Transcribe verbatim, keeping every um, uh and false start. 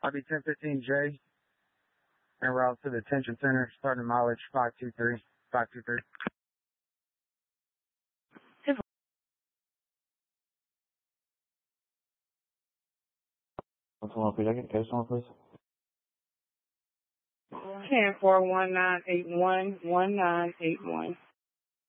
I'll be ten fifteen J, en route to the detention center, starting mileage five two three, five two three. What's going on, please? I get case on, please. ten four one nine eight one one nine eight one.